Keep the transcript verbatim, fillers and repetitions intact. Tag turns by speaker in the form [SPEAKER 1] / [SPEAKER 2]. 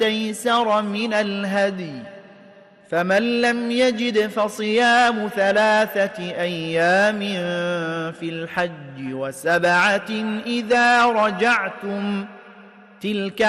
[SPEAKER 1] استيسر من الهدي، فمن لم يجد فصيام ثلاثة أيام في الحج وسبعة إذا رجعتم، تلك